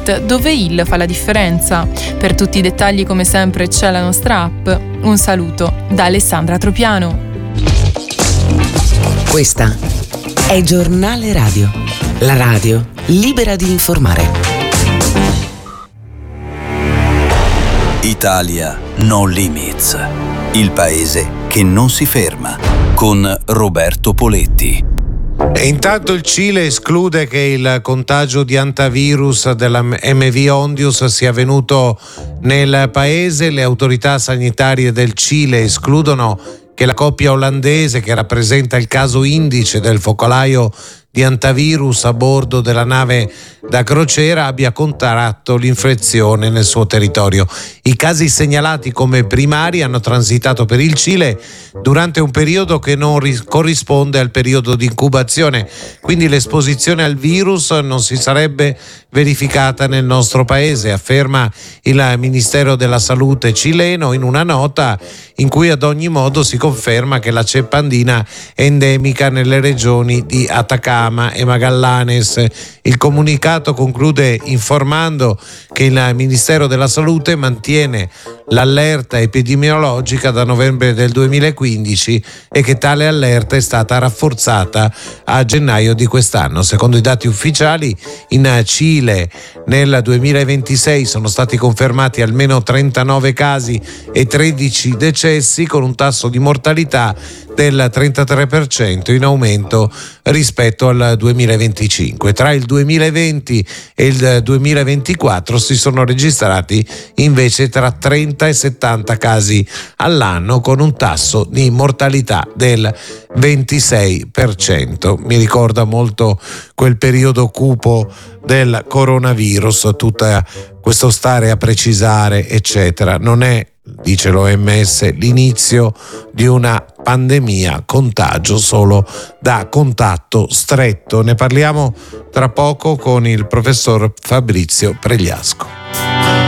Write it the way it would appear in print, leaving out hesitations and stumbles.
Sport, dove il fa la differenza. Per tutti i dettagli, come sempre, c'è la nostra app. Un saluto da Alessandra Tropiano. Questa è Giornale Radio, la radio libera di informare. Italia No Limits, il paese che non si ferma, con Roberto Poletti. E intanto il Cile esclude che il contagio di antivirus della MV Ondius sia avvenuto nel paese. Le autorità sanitarie del Cile escludono che la coppia olandese, che rappresenta il caso indice del focolaio di antivirus a bordo della nave da crociera, abbia contratto l'infezione nel suo territorio. I casi segnalati come primari hanno transitato per il Cile durante un periodo che non corrisponde al periodo di incubazione, quindi l'esposizione al virus non si sarebbe verificata nel nostro paese, afferma il Ministero della Salute cileno in una nota in cui ad ogni modo si conferma che la ceppa andina è endemica nelle regioni di Atacama e Magallanes. Il comunicato conclude informando che il Ministero della Salute mantiene l'allerta epidemiologica da novembre del 2015 e che tale allerta è stata rafforzata a gennaio di quest'anno. Secondo i dati ufficiali, in Cile nel 2026 sono stati confermati almeno 39 casi e 13 decessi, con un tasso di mortalità del 33%, in aumento rispetto al 2025. Tra il 2020 e il 2024 si sono registrati invece tra 30 e 70 casi all'anno, con un tasso di mortalità del 26%. Mi ricorda molto quel periodo cupo del coronavirus, tutto questo stare a precisare eccetera. Non è, dice l'OMS, l'inizio di una pandemia, contagio solo da contatto stretto. Ne parliamo tra poco con il professor Fabrizio Pregliasco.